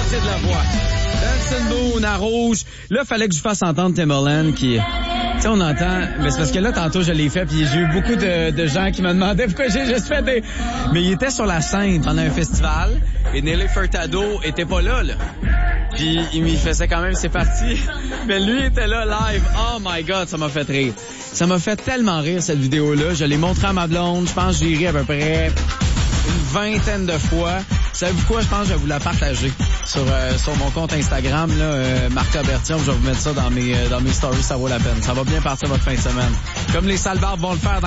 partir de la voix. Dancing Moon à rouge. Là, fallait que je fasse entendre Timbaland qui... Tu sais, on entend... Mais c'est parce que là, tantôt, je l'ai fait, puis j'ai eu beaucoup de gens qui me demandaient pourquoi j'ai juste fait des... Mais il était sur la scène pendant un festival, et Nelly Furtado était pas là. Puis il m'y faisait quand même ses parties. Mais lui était là live. Oh my God, ça m'a fait rire. Ça m'a fait tellement rire, cette vidéo-là. Je l'ai montrée à ma blonde. Je pense que j'ai ri à peu près une 20aine de fois. Savez-vous quoi? Je pense que je vais vous la partager sur mon compte Instagram, là, Marc Bertium. Je vais vous mettre ça dans mes stories, ça vaut la peine. Ça va bien partir votre fin de semaine. Comme les sales barbes vont le faire dans